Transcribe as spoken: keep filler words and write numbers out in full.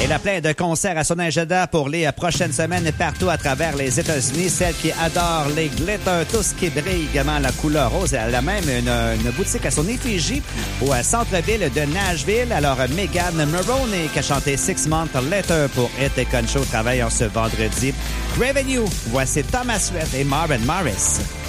Elle a plein de concerts à son agenda pour les prochaines semaines partout à travers les États-Unis. Celle qui adore les glitters, tout ce qui brille, également la couleur rose. Elle a même une, une boutique à son effigie au centre-ville de Nashville. Alors, Megan Maroney qui a chanté Six Months Later pour Hit et Concho travaille en ce vendredi. Revenue, voici Thomas Rhett et Marvin Morris.